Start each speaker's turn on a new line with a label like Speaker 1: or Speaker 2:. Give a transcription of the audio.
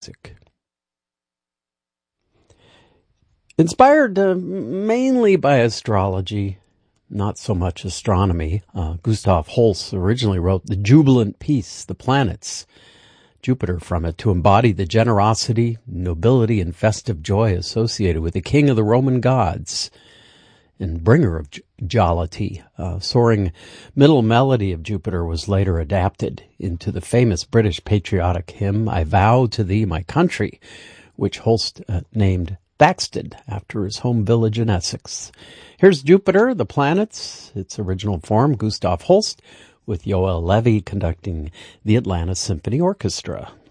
Speaker 1: Inspired mainly by astrology, not so much astronomy, Gustav Holst originally wrote The Jubilant Peace, the Planets, Jupiter from it, to embody the generosity, nobility, and festive joy associated with the king of the Roman gods and bringer of jollity. Soaring middle melody of Jupiter was later adapted into the famous British patriotic hymn, I Vow to Thee, My Country, which Holst named Thaxted after his home village in Essex. Here's Jupiter, the Planets, its original form, Gustav Holst, with Yoel Levy conducting the Atlanta Symphony Orchestra.